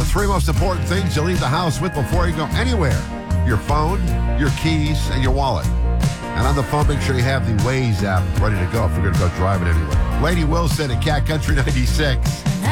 three most important things you leave the house with before you go anywhere. Your phone, your keys, and your wallet. And on the phone, make sure you have the Waze app ready to go if you're going to go driving anywhere. Lady Wilson at Cat Country 96.